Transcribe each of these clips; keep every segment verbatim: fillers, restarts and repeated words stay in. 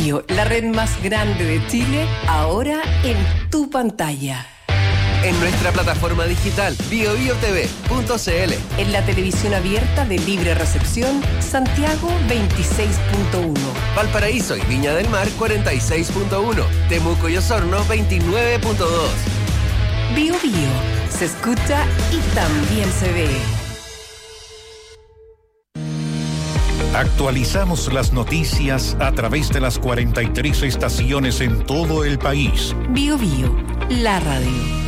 Bio, la red más grande de Chile, ahora en tu pantalla. En nuestra plataforma digital bio bio t v punto c l. En la televisión abierta de libre recepción, Santiago veintiséis punto uno. Valparaíso y Viña del Mar cuarenta y seis punto uno. Temuco y Osorno veintinueve punto dos. Bio Bio, se escucha y también se ve. Actualizamos las noticias a través de las cuarenta y tres estaciones en todo el país. Bio Bio, la radio.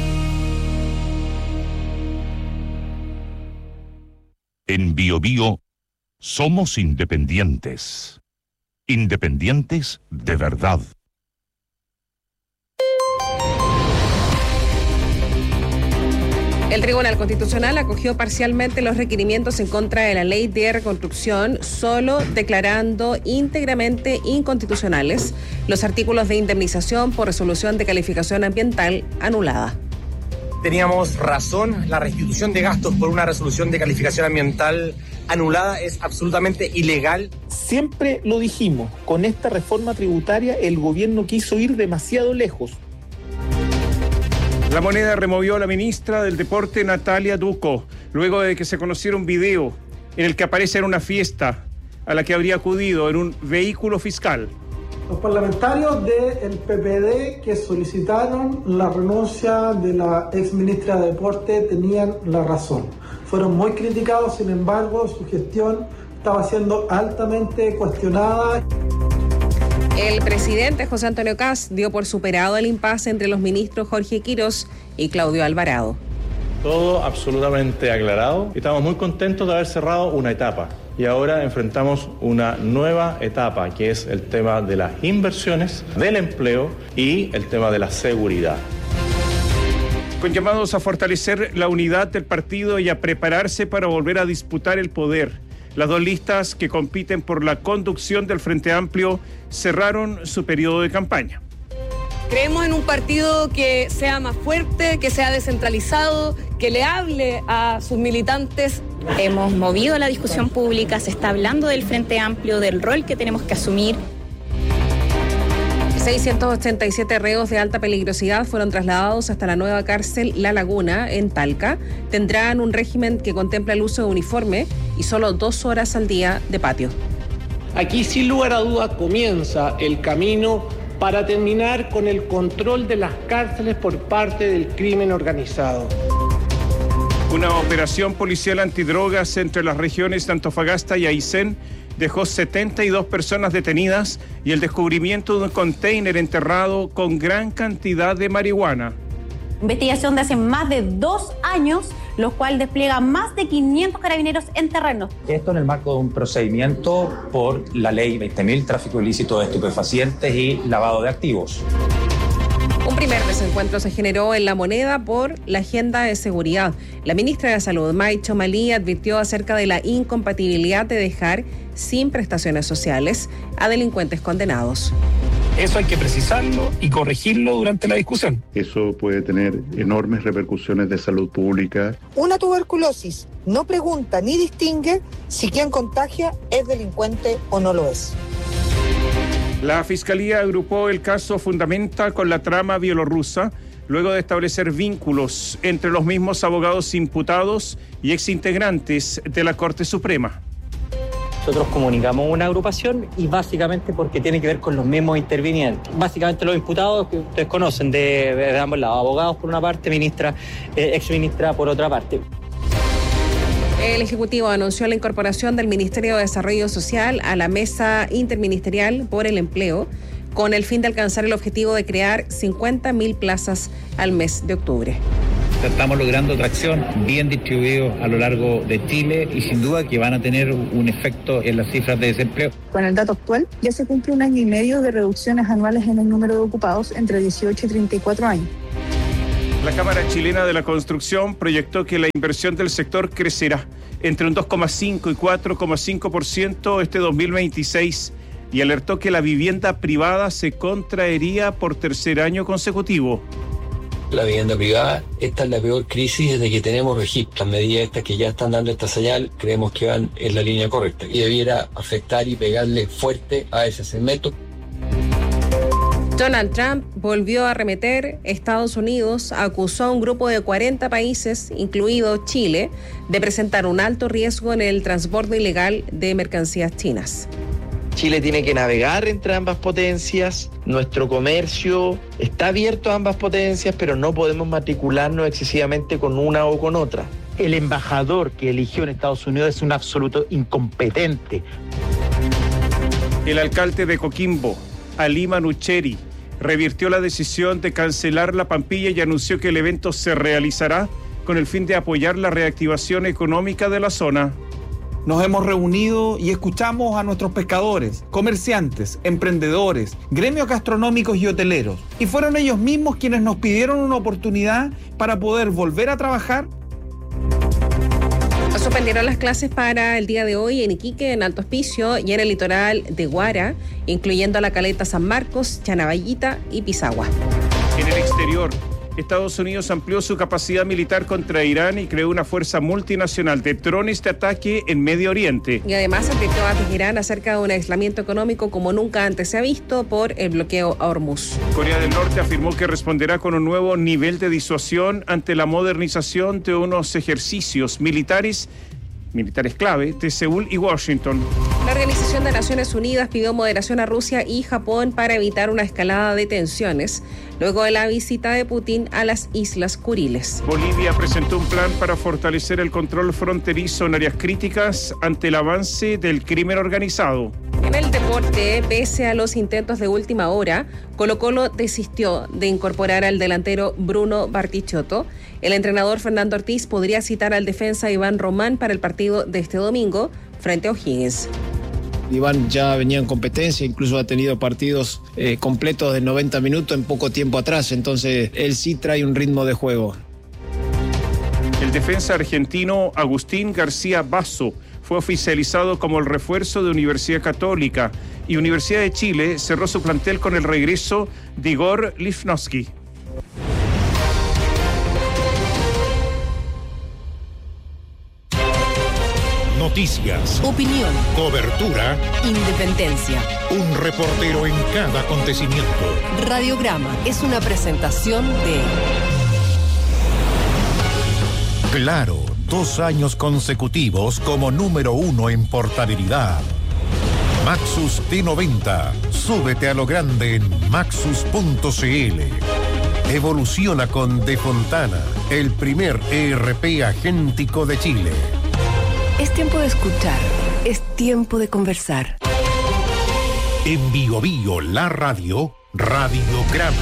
En Bio Bio somos independientes. Independientes de verdad. El Tribunal Constitucional acogió parcialmente los requerimientos en contra de la ley de reconstrucción, solo declarando íntegramente inconstitucionales los artículos de indemnización por resolución de calificación ambiental anulada. Teníamos razón, la restitución de gastos por una resolución de calificación ambiental anulada es absolutamente ilegal. Siempre lo dijimos, con esta reforma tributaria el gobierno quiso ir demasiado lejos. La Moneda removió a la ministra del Deporte, Natalia Ducco, luego de que se conociera un video en el que aparece en una fiesta a la que habría acudido en un vehículo fiscal. Los parlamentarios del P P D que solicitaron la renuncia de la exministra de Deporte tenían la razón. Fueron muy criticados, sin embargo, su gestión estaba siendo altamente cuestionada. El presidente José Antonio Kast dio por superado el impasse entre los ministros Jorge Quirós y Claudio Alvarado. Todo absolutamente aclarado. Estamos muy contentos de haber cerrado una etapa y ahora enfrentamos una nueva etapa, que es el tema de las inversiones, del empleo y el tema de la seguridad. Con llamados a fortalecer la unidad del partido y a prepararse para volver a disputar el poder. Las dos listas que compiten por la conducción del Frente Amplio cerraron su periodo de campaña. Creemos en un partido que sea más fuerte, que sea descentralizado, que le hable a sus militantes. Hemos movido la discusión pública, se está hablando del Frente Amplio, del rol que tenemos que asumir. seiscientos ochenta y siete reos de alta peligrosidad fueron trasladados hasta la nueva cárcel La Laguna, en Talca. Tendrán un régimen que contempla el uso de uniforme y solo dos horas al día de patio. Aquí, sin lugar a dudas, comienza el camino para terminar con el control de las cárceles por parte del crimen organizado. Una operación policial antidrogas entre las regiones de Antofagasta y Aysén dejó setenta y dos personas detenidas y el descubrimiento de un container enterrado con gran cantidad de marihuana. Investigación de hace más de dos años, lo cual despliega más de quinientos carabineros en terreno. Esto en el marco de un procedimiento por la ley veinte mil, tráfico ilícito de estupefacientes y lavado de activos. Un primer desencuentro se generó en La Moneda por la agenda de seguridad. La ministra de Salud, May Chomalí, advirtió acerca de la incompatibilidad de dejar sin prestaciones sociales a delincuentes condenados. Eso hay que precisarlo y corregirlo durante la discusión. Eso puede tener enormes repercusiones de salud pública. Una tuberculosis no pregunta ni distingue si quien contagia es delincuente o no lo es. La Fiscalía agrupó el caso Fundamenta con la trama bielorrusa, luego de establecer vínculos entre los mismos abogados imputados y exintegrantes de la Corte Suprema. Nosotros comunicamos una agrupación y básicamente porque tiene que ver con los mismos intervinientes. Básicamente los imputados que ustedes conocen de, de ambos lados, abogados por una parte, ministra, eh, exministra por otra parte. El Ejecutivo anunció la incorporación del Ministerio de Desarrollo Social a la Mesa Interministerial por el Empleo, con el fin de alcanzar el objetivo de crear cincuenta mil plazas al mes de octubre. Estamos logrando tracción bien distribuidos a lo largo de Chile y sin duda que van a tener un efecto en las cifras de desempleo. Con el dato actual, ya se cumple un año y medio de reducciones anuales en el número de ocupados entre dieciocho y treinta y cuatro años. La Cámara Chilena de la Construcción proyectó que la inversión del sector crecerá entre un dos coma cinco y cuatro coma cinco por ciento este dos mil veintiséis y alertó que la vivienda privada se contraería por tercer año consecutivo. La vivienda privada, esta es la peor crisis desde que tenemos registro. Las medidas estas que ya están dando esta señal, creemos que van en la línea correcta y debiera afectar y pegarle fuerte a ese segmento. Donald Trump volvió a arremeter. Estados Unidos acusó a un grupo de cuarenta países, incluido Chile, de presentar un alto riesgo en el transbordo ilegal de mercancías chinas. Chile tiene que navegar entre ambas potencias, nuestro comercio está abierto a ambas potencias, pero no podemos matricularnos excesivamente con una o con otra. El embajador que eligió en Estados Unidos es un absoluto incompetente. El alcalde de Coquimbo, Ali Manucheri, revirtió la decisión de cancelar la Pampilla y anunció que el evento se realizará con el fin de apoyar la reactivación económica de la zona. Nos hemos reunido y escuchamos a nuestros pescadores, comerciantes, emprendedores, gremios gastronómicos y hoteleros. Y fueron ellos mismos quienes nos pidieron una oportunidad para poder volver a trabajar. Suspendieron las clases para el día de hoy en Iquique, en Alto Hospicio y en el litoral de Guara, incluyendo la caleta San Marcos, Chanaballita y Pisagua. En el exterior, Estados Unidos amplió su capacidad militar contra Irán y creó una fuerza multinacional de drones de ataque en Medio Oriente. Y además advirtió a Teherán acerca de un aislamiento económico como nunca antes se ha visto por el bloqueo a Hormuz. Corea del Norte afirmó que responderá con un nuevo nivel de disuasión ante la modernización de unos ejercicios militares militares clave de Seúl y Washington. La Organización de Naciones Unidas pidió moderación a Rusia y Japón para evitar una escalada de tensiones luego de la visita de Putin a las Islas Kuriles. Bolivia presentó un plan para fortalecer el control fronterizo en áreas críticas ante el avance del crimen organizado. En el deporte, pese a los intentos de última hora, Colo-Colo desistió de incorporar al delantero Bruno Bartichotto. El entrenador Fernando Ortiz podría citar al defensa Iván Román para el partido de este domingo frente a O'Higgins. Iván ya venía en competencia, incluso ha tenido partidos eh, completos de noventa minutos en poco tiempo atrás, entonces él sí trae un ritmo de juego. El defensa argentino Agustín García Basso fue oficializado como el refuerzo de Universidad Católica y Universidad de Chile cerró su plantel con el regreso de Igor Lifnowski. Noticias, opinión, cobertura, independencia. Un reportero en cada acontecimiento. Radiograma es una presentación de Claro, dos años consecutivos como número uno en portabilidad. Maxus T noventa. Súbete a lo grande en maxus punto c l. Evoluciona con De Fontana, el primer E R P agéntico de Chile. Es tiempo de escuchar, es tiempo de conversar. En Bio Bio, la radio, Radiograma.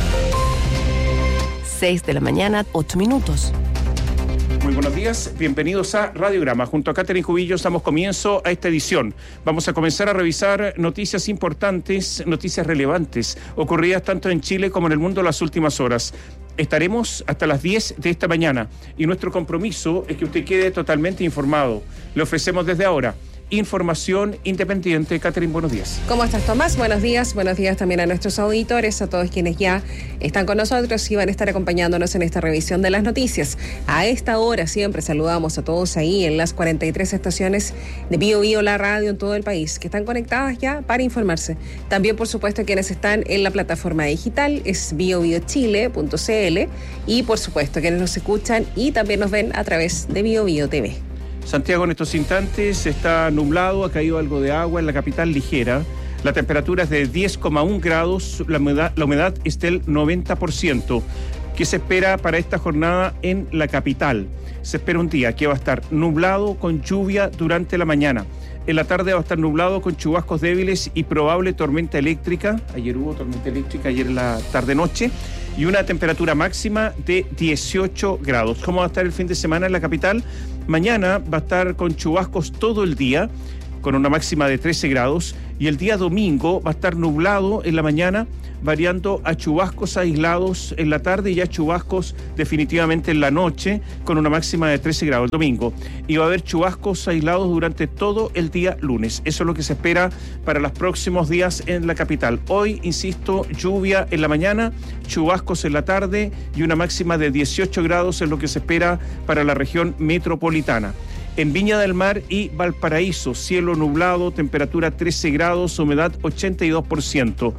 seis de la mañana, ocho minutos. Muy buenos días, bienvenidos a Radiograma. Junto a Catherine Cubillos damos comienzo a esta edición. Vamos a comenzar a revisar noticias importantes, noticias relevantes, ocurridas tanto en Chile como en el mundo las últimas horas. Estaremos hasta las diez de esta mañana y nuestro compromiso es que usted quede totalmente informado. Le ofrecemos desde ahora información independiente. Catherine, buenos días. ¿Cómo estás, Tomás? Buenos días. Buenos días también a nuestros auditores, a todos quienes ya están con nosotros y van a estar acompañándonos en esta revisión de las noticias. A esta hora siempre saludamos a todos ahí en las cuarenta y tres estaciones de Bio Bio, la radio en todo el país, que están conectadas ya para informarse. También, por supuesto, quienes están en la plataforma digital es bio bio chile punto c l y, por supuesto, quienes nos escuchan y también nos ven a través de Bio Bio T V. Santiago en estos instantes está nublado, ha caído algo de agua en la capital ligera. La temperatura es de diez coma uno grados, la humedad, la humedad es del noventa por ciento. ¿Qué se espera para esta jornada en la capital? Se espera un día que va a estar nublado con lluvia durante la mañana. En la tarde va a estar nublado con chubascos débiles y probable tormenta eléctrica. Ayer hubo tormenta eléctrica, ayer en la tarde-noche. Y una temperatura máxima de dieciocho grados. ¿Cómo va a estar el fin de semana en la capital? Mañana va a estar con chubascos todo el día, con una máxima de trece grados. Y el día domingo va a estar nublado en la mañana, variando a chubascos aislados en la tarde y a chubascos definitivamente en la noche, con una máxima de trece grados el domingo. Y va a haber chubascos aislados durante todo el día lunes. Eso es lo que se espera para los próximos días en la capital. Hoy, insisto, lluvia en la mañana, chubascos en la tarde y una máxima de dieciocho grados es lo que se espera para la región metropolitana. En Viña del Mar y Valparaíso, cielo nublado, temperatura trece grados, humedad ochenta y dos por ciento.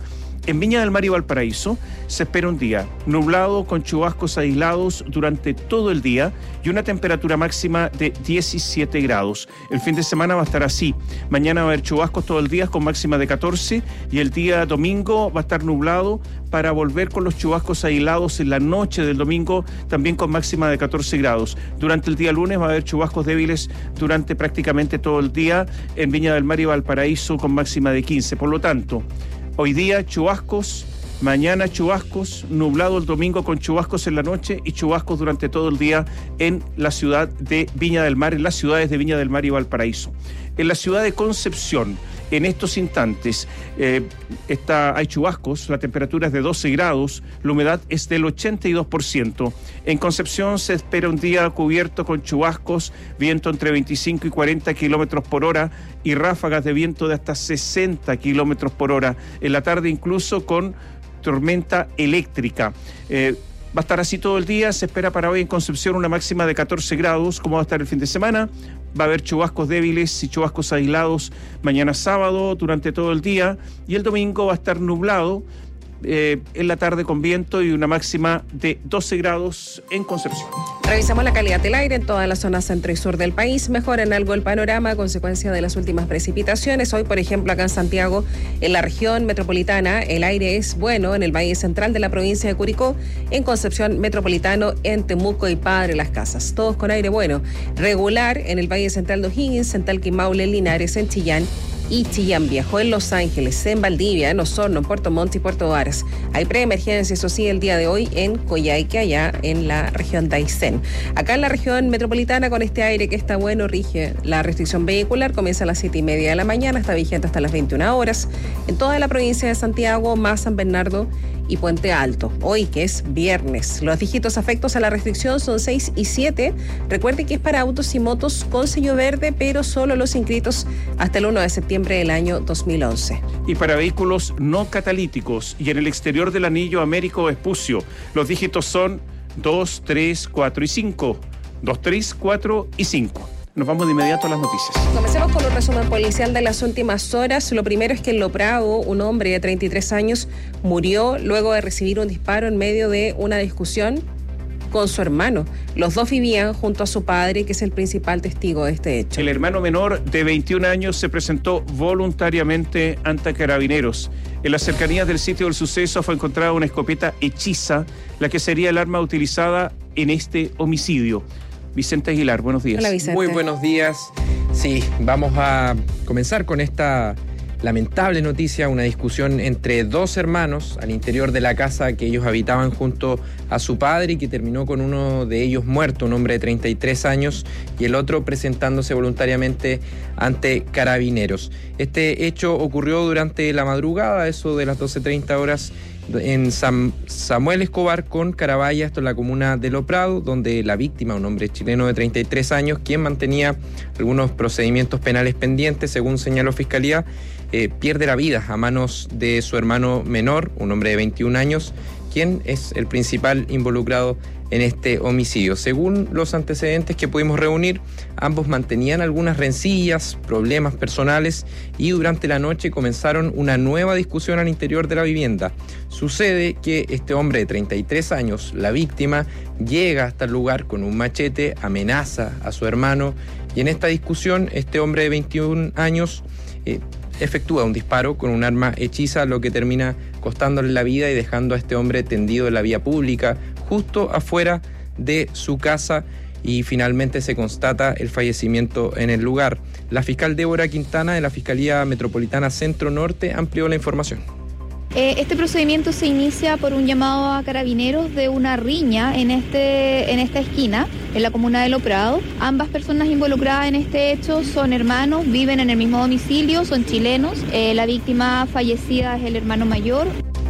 En Viña del Mar y Valparaíso se espera un día nublado con chubascos aislados durante todo el día y una temperatura máxima de diecisiete grados. El fin de semana va a estar así. Mañana va a haber chubascos todo el día con máxima de catorce y el día domingo va a estar nublado para volver con los chubascos aislados en la noche del domingo también con máxima de catorce grados. Durante el día lunes va a haber chubascos débiles durante prácticamente todo el día en Viña del Mar y Valparaíso con máxima de quince. Por lo tanto, hoy día chubascos, mañana chubascos, nublado el domingo con chubascos en la noche y chubascos durante todo el día en la ciudad de Viña del Mar, en las ciudades de Viña del Mar y Valparaíso. En la ciudad de Concepción, en estos instantes, eh, está, hay chubascos, la temperatura es de doce grados, la humedad es del ochenta y dos por ciento. En Concepción se espera un día cubierto con chubascos, viento entre veinticinco y cuarenta kilómetros por hora y ráfagas de viento de hasta sesenta kilómetros por hora. En la tarde incluso con tormenta eléctrica. Eh, Va a estar así todo el día, se espera para hoy en Concepción una máxima de catorce grados, como va a estar el fin de semana. Va a haber chubascos débiles y chubascos aislados mañana sábado durante todo el día y el domingo va a estar nublado eh, en la tarde con viento y una máxima de doce grados en Concepción. Revisamos la calidad del aire en toda la zona centro y sur del país. Mejora en algo el panorama a consecuencia de las últimas precipitaciones. Hoy, por ejemplo, acá en Santiago, en la región metropolitana, el aire es bueno en el valle central de la provincia de Curicó, en Concepción metropolitano, en Temuco y Padre Las Casas. Todos con aire bueno. Regular en el valle central de O'Higgins, en Talca y Maule, en Linares, en Chillán y Chillán Viejo, en Los Ángeles, en Valdivia, en Osorno, en Puerto Montt y Puerto Varas. Hay preemergencia, eso sí, el día de hoy en Coyhaique, allá en la región de Aysén. Acá en la región metropolitana, con este aire que está bueno, rige la restricción vehicular, comienza a las siete y media de la mañana, está vigente hasta las veintiuna horas. En toda la provincia de Santiago, más San Bernardo y Puente Alto. Hoy, que es viernes, los dígitos afectos a la restricción son seis y siete. Recuerde que es para autos y motos con sello verde, pero solo los inscritos hasta el primero de septiembre del año dos mil once. Y para vehículos no catalíticos y en el exterior del anillo Américo Vespucio, los dígitos son dos, tres, cuatro y cinco. dos, tres, cuatro y cinco. Nos vamos de inmediato a las noticias. Comencemos con un resumen policial de las últimas horas. Lo primero es que en Loprado, un hombre de treinta y tres años murió luego de recibir un disparo en medio de una discusión con su hermano. Los dos vivían junto a su padre, que es el principal testigo de este hecho. El hermano menor de veintiún años se presentó voluntariamente ante Carabineros. En las cercanías del sitio del suceso fue encontrada una escopeta hechiza, la que sería el arma utilizada en este homicidio. Vicente Aguilar, buenos días. Hola, Vicente. Muy buenos días. Sí, vamos a comenzar con esta lamentable noticia, una discusión entre dos hermanos al interior de la casa que ellos habitaban junto a su padre y que terminó con uno de ellos muerto, un hombre de treinta y tres años, y el otro presentándose voluntariamente ante Carabineros. Este hecho ocurrió durante la madrugada, eso de las doce treinta horas, en San Samuel Escobar con Carabaya, esto en la comuna de Loprado, donde la víctima, un hombre chileno de treinta y tres años, quien mantenía algunos procedimientos penales pendientes, según señaló Fiscalía, eh, pierde la vida a manos de su hermano menor, un hombre de veintiún años, quien es el principal involucrado en este homicidio. Según los antecedentes que pudimos reunir, ambos mantenían algunas rencillas, problemas personales y durante la noche comenzaron una nueva discusión al interior de la vivienda. Sucede que este hombre de treinta y tres años, la víctima, llega hasta el lugar con un machete, amenaza a su hermano y en esta discusión este hombre de veintiún años eh, efectúa un disparo con un arma hechiza, lo que termina costándole la vida y dejando a este hombre tendido en la vía pública, justo afuera de su casa, y finalmente se constata el fallecimiento en el lugar. La fiscal Débora Quintana de la Fiscalía Metropolitana Centro Norte amplió la información. Este procedimiento se inicia por un llamado a Carabineros de una riña en, este, en esta esquina, en la comuna de Loprado. Ambas personas involucradas en este hecho son hermanos, viven en el mismo domicilio, son chilenos. Eh, la víctima fallecida es el hermano mayor.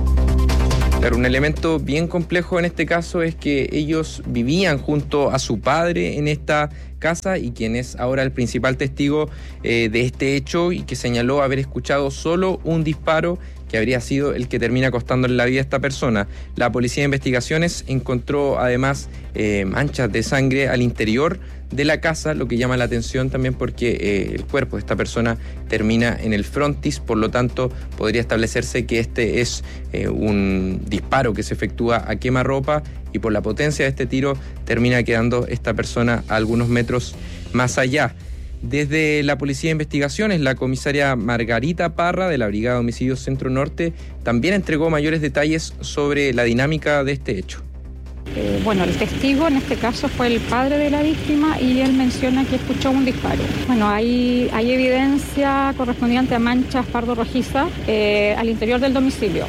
Claro, un elemento bien complejo en este caso es que ellos vivían junto a su padre en esta casa y quien es ahora el principal testigo eh, de este hecho y que señaló haber escuchado solo un disparo que habría sido el que termina costándole la vida a esta persona. La Policía de Investigaciones encontró además eh, manchas de sangre al interior de la casa, lo que llama la atención también porque eh, el cuerpo de esta persona termina en el frontis, por lo tanto podría establecerse que este es eh, un disparo que se efectúa a quemarropa y por la potencia de este tiro termina quedando esta persona a algunos metros más allá. Desde la Policía de Investigaciones, la comisaria Margarita Parra de la Brigada de Homicidios Centro Norte también entregó mayores detalles sobre la dinámica de este hecho. Eh, bueno, el testigo en este caso fue el padre de la víctima y él menciona que escuchó un disparo. Bueno, hay, hay evidencia correspondiente a manchas pardo rojizas eh, al interior del domicilio.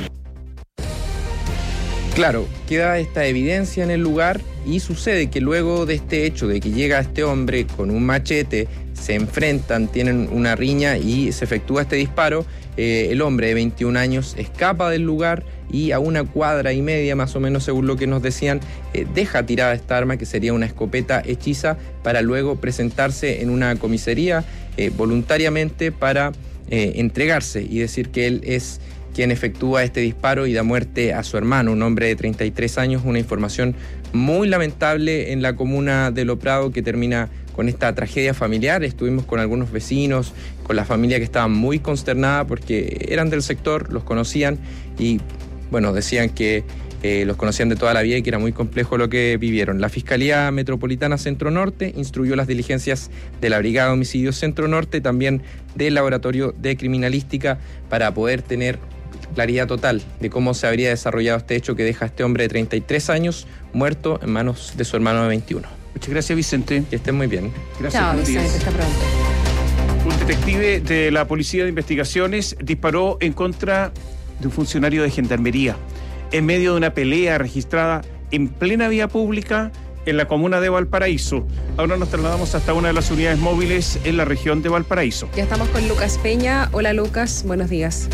Claro, queda esta evidencia en el lugar y sucede que luego de este hecho, de que llega este hombre con un machete, se enfrentan, tienen una riña y se efectúa este disparo, eh, el hombre de veintiún años escapa del lugar y a una cuadra y media, más o menos según lo que nos decían, eh, deja tirada esta arma que sería una escopeta hechiza para luego presentarse en una comisaría eh, voluntariamente para eh, entregarse y decir que él es quien efectúa este disparo y da muerte a su hermano, un hombre de treinta y tres años, una información muy lamentable en la comuna de Lo Prado que termina con esta tragedia familiar. Estuvimos con algunos vecinos, con la familia que estaba muy consternada porque eran del sector, los conocían y bueno, decían que eh, los conocían de toda la vida y que era muy complejo lo que vivieron. La Fiscalía Metropolitana Centro Norte instruyó las diligencias de la Brigada de Homicidios Centro Norte, también del Laboratorio de Criminalística, para poder tener claridad total de cómo se habría desarrollado este hecho que deja a este hombre de treinta y tres años muerto en manos de su hermano de veintiuno. Muchas gracias, Vicente. Que estén muy bien. Gracias. Chao, Vicente, hasta pronto. Un detective de la Policía de Investigaciones disparó en contra de un funcionario de Gendarmería en medio de una pelea registrada en plena vía pública en la comuna de Valparaíso. Ahora nos trasladamos hasta una de las unidades móviles en la región de Valparaíso. Ya estamos con Lucas Peña. Hola, Lucas, buenos días.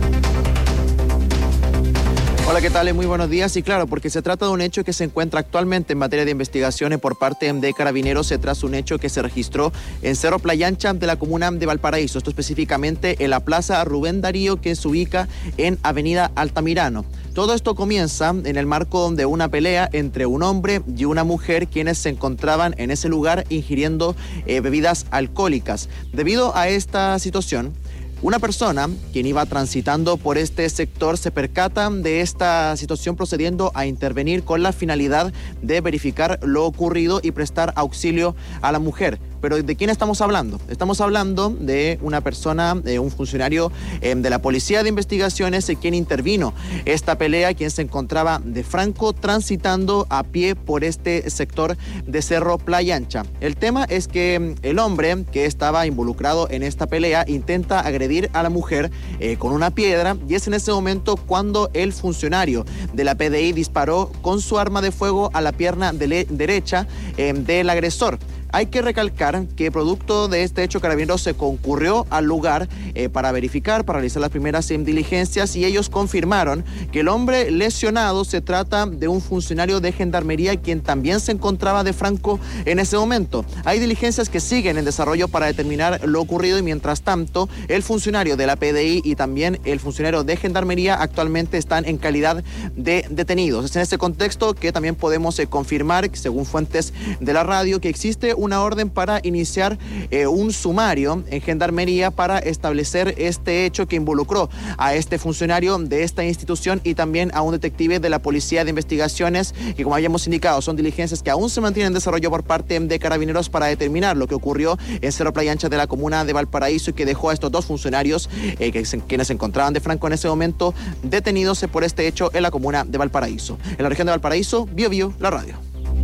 Hola, ¿qué tal? Muy buenos días. Y claro, porque se trata de un hecho que se encuentra actualmente en materia de investigaciones por parte de Carabineros. Se trata de un hecho que se registró en Cerro Playa Ancha de la comuna de Valparaíso. Esto específicamente en la Plaza Rubén Darío, que se ubica en Avenida Altamirano. Todo esto comienza en el marco de una pelea entre un hombre y una mujer, quienes se encontraban en ese lugar ingiriendo eh, bebidas alcohólicas. Debido a esta situación, una persona quien iba transitando por este sector se percata de esta situación, procediendo a intervenir con la finalidad de verificar lo ocurrido y prestar auxilio a la mujer. Pero ¿de quién estamos hablando? Estamos hablando de una persona, de un funcionario eh, de la Policía de Investigaciones, eh, quien intervino esta pelea, quien se encontraba de franco transitando a pie por este sector de Cerro Playa Ancha. El tema es que el hombre que estaba involucrado en esta pelea intenta agredir a la mujer eh, con una piedra, y es en ese momento cuando el funcionario de la P D I disparó con su arma de fuego a la pierna de derecha eh, del agresor. Hay que recalcar que producto de este hecho, Carabineros se concurrió al lugar eh, para verificar, para realizar las primeras eh, diligencias, y ellos confirmaron que el hombre lesionado se trata de un funcionario de Gendarmería, quien también se encontraba de franco en ese momento. Hay diligencias que siguen en desarrollo para determinar lo ocurrido, y mientras tanto el funcionario de la P D I y también el funcionario de Gendarmería actualmente están en calidad de detenidos. Es en este contexto que también podemos eh, confirmar, según fuentes de la radio, que existe una orden para iniciar eh, un sumario en Gendarmería para establecer este hecho que involucró a este funcionario de esta institución y también a un detective de la Policía de Investigaciones, que, como habíamos indicado, son diligencias que aún se mantienen en desarrollo por parte de Carabineros para determinar lo que ocurrió en Cerro Playa Ancha de la comuna de Valparaíso, y que dejó a estos dos funcionarios eh, que se, quienes se encontraban de franco en ese momento detenidos por este hecho en la comuna de Valparaíso. En la región de Valparaíso, Bio Bio, la radio.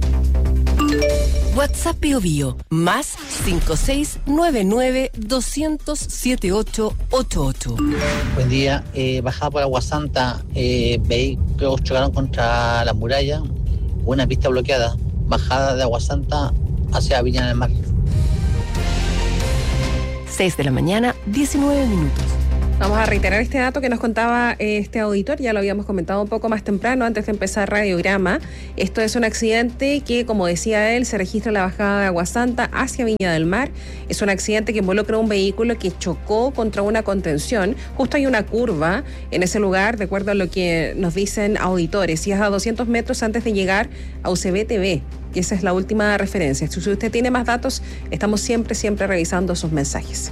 WhatsApp Bio Bio, más cinco seis nueve nueve dos cero cero siete ocho ocho ocho. Buen día, eh, bajada por Agua Santa, eh, vehículos chocaron contra la muralla, una pista bloqueada, bajada de Agua Santa hacia Viña del Mar. seis de la mañana, diecinueve minutos. Vamos a reiterar este dato que nos contaba este auditor, ya lo habíamos comentado un poco más temprano antes de empezar Radiograma. Esto es un accidente que, como decía él, se registra en la bajada de Agua Santa hacia Viña del Mar. Es un accidente que involucra un vehículo que chocó contra una contención. Justo hay una curva en ese lugar, de acuerdo a lo que nos dicen auditores, y es a doscientos metros antes de llegar a U C B T V, que esa es la última referencia. Si usted tiene más datos, estamos siempre, siempre revisando sus mensajes.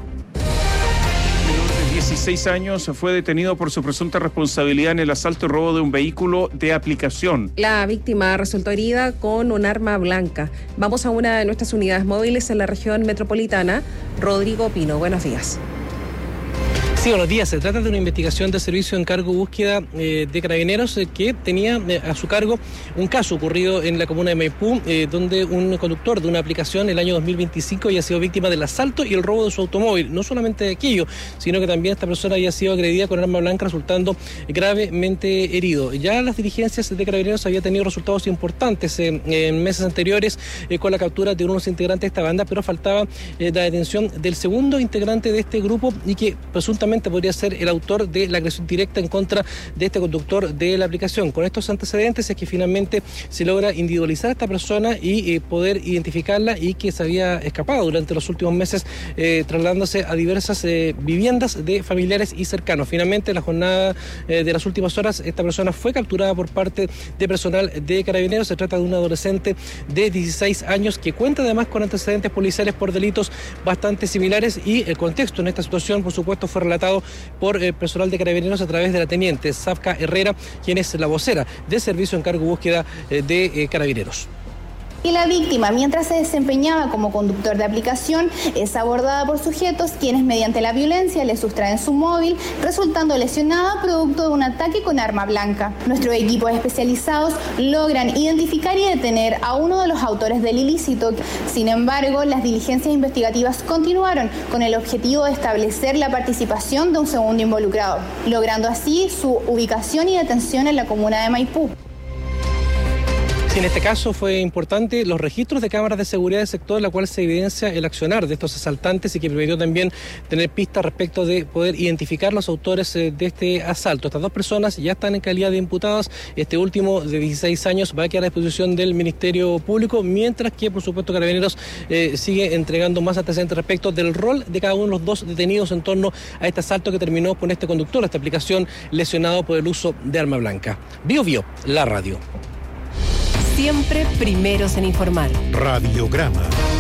dieciséis años fue detenido por su presunta responsabilidad en el asalto y robo de un vehículo de aplicación. La víctima resultó herida con un arma blanca. Vamos a una de nuestras unidades móviles en la región metropolitana. Rodrigo Pino, buenos días. Sí, buenos días. Se trata de una investigación de servicio de encargo búsqueda eh, de Carabineros eh, que tenía eh, a su cargo un caso ocurrido en la comuna de Maipú, eh, donde un conductor de una aplicación el año dos mil veinticinco había sido víctima del asalto y el robo de su automóvil. No solamente de aquello, sino que también esta persona había sido agredida con arma blanca, resultando gravemente herido. Ya las diligencias de Carabineros habían tenido resultados importantes eh, en meses anteriores eh, con la captura de unos integrantes de esta banda, pero faltaba eh, la detención del segundo integrante de este grupo y que presuntamente podría ser el autor de la agresión directa en contra de este conductor de la aplicación. Con estos antecedentes es que finalmente se logra individualizar a esta persona y eh, poder identificarla, y que se había escapado durante los últimos meses eh, trasladándose a diversas eh, viviendas de familiares y cercanos. Finalmente, en la jornada eh, de las últimas horas, esta persona fue capturada por parte de personal de Carabineros. Se trata de un adolescente de dieciséis años que cuenta además con antecedentes policiales por delitos bastante similares, y el contexto en esta situación, por supuesto, fue relatado por el personal de Carabineros a través de la teniente Safka Herrera, quien es la vocera del servicio de encargo búsqueda de Carabineros. Y la víctima, mientras se desempeñaba como conductor de aplicación, es abordada por sujetos quienes mediante la violencia le sustraen su móvil, resultando lesionada producto de un ataque con arma blanca. Nuestros equipos especializados logran identificar y detener a uno de los autores del ilícito. Sin embargo, las diligencias investigativas continuaron con el objetivo de establecer la participación de un segundo involucrado, logrando así su ubicación y detención en la comuna de Maipú. En este caso fue importante los registros de cámaras de seguridad del sector, en la cual se evidencia el accionar de estos asaltantes y que permitió también tener pistas respecto de poder identificar los autores de este asalto. Estas dos personas ya están en calidad de imputadas. Este último, de dieciséis años, va a quedar a disposición del Ministerio Público, mientras que, por supuesto, Carabineros eh, sigue entregando más antecedentes respecto del rol de cada uno de los dos detenidos en torno a este asalto que terminó con este conductor de esta aplicación lesionado por el uso de arma blanca. Bio Bio, la radio. Siempre primeros en informar. Radiograma.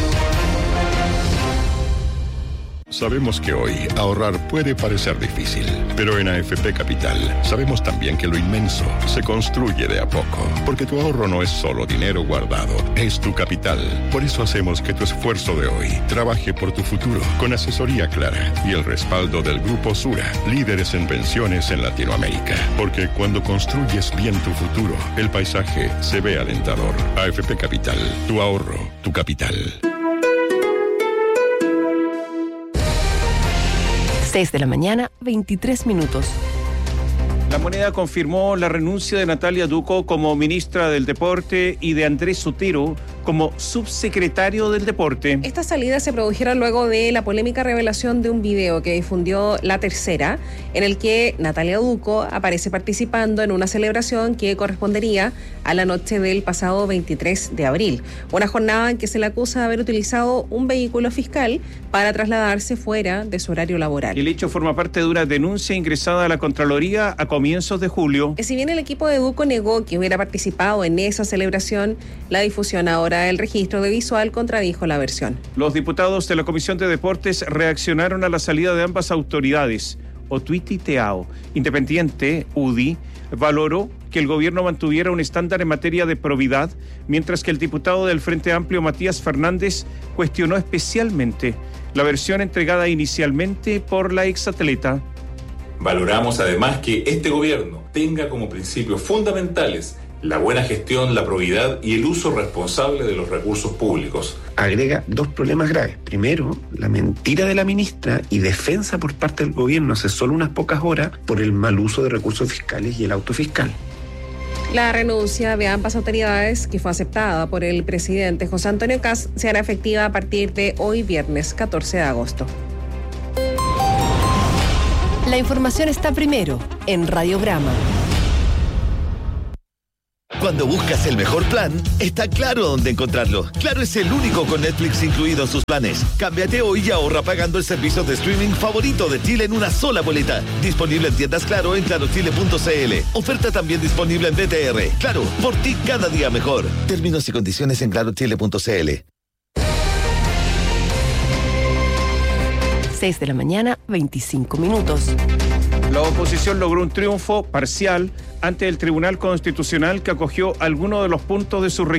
Sabemos que hoy ahorrar puede parecer difícil, pero en A F P Capital sabemos también que lo inmenso se construye de a poco, porque tu ahorro no es solo dinero guardado, es tu capital. Por eso hacemos que tu esfuerzo de hoy trabaje por tu futuro, con asesoría clara y el respaldo del Grupo Sura, líderes en pensiones en Latinoamérica. Porque cuando construyes bien tu futuro, el paisaje se ve alentador. A F P Capital, tu ahorro, tu capital. seis de la mañana, veintitrés minutos. La Moneda confirmó la renuncia de Natalia Duco como ministra del Deporte y de Andrés Sotero como subsecretario del Deporte. Estas salidas se produjeron luego de la polémica revelación de un video que difundió La Tercera, en el que Natalia Duco aparece participando en una celebración que correspondería a la noche del pasado veintitrés de abril. Una jornada en que se le acusa de haber utilizado un vehículo fiscal para trasladarse fuera de su horario laboral. El hecho forma parte de una denuncia ingresada a la Contraloría a comienzos de julio. Si bien el equipo de Duco negó que hubiera participado en esa celebración, la difusión ahora del registro de visual contradijo la versión. Los diputados de la Comisión de Deportes reaccionaron a la salida de ambas autoridades. Otuiti Teao, Independiente, U D I, valoró que el gobierno mantuviera un estándar en materia de probidad, mientras que el diputado del Frente Amplio, Matías Fernández, cuestionó especialmente la versión entregada inicialmente por la exatleta. Valoramos además que este gobierno tenga como principios fundamentales la buena gestión, la probidad y el uso responsable de los recursos públicos. Agrega dos problemas graves. Primero, la mentira de la ministra y defensa por parte del gobierno hace solo unas pocas horas por el mal uso de recursos fiscales y el auto fiscal. La renuncia de ambas autoridades, que fue aceptada por el presidente José Antonio Kast, se hará efectiva a partir de hoy viernes catorce de agosto. La información está primero en Radiograma. Cuando buscas el mejor plan, está Claro dónde encontrarlo. Claro es el único con Netflix incluido en sus planes. Cámbiate hoy y ahorra pagando el servicio de streaming favorito de Chile en una sola boleta. Disponible en tiendas Claro en claro chile punto c l. Oferta también disponible en B T R. Claro, por ti cada día mejor. Términos y condiciones en claro chile punto c l. seis de la mañana, veinticinco minutos. La oposición logró un triunfo parcial ante el Tribunal Constitucional que acogió algunos de los puntos de su